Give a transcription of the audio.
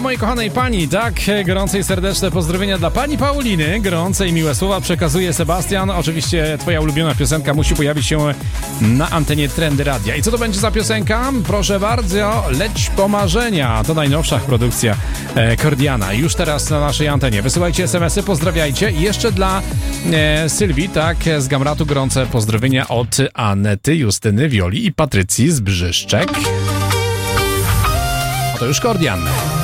Dla mojej kochanej pani, tak, gorące i serdeczne pozdrowienia dla pani Pauliny. Gorące i miłe słowa przekazuje Sebastian. Oczywiście twoja ulubiona piosenka musi pojawić się na antenie Trendy Radia. I co to będzie za piosenka? Proszę bardzo, Leć po marzenia. To najnowsza produkcja Kordiana. Już teraz na naszej antenie. Wysyłajcie SMS-y, pozdrawiajcie. I jeszcze dla Sylwii, tak, z Gamratu gorące pozdrowienia od Anety, Justyny, Wioli i Patrycji z Brzyszczek. To już Kordian.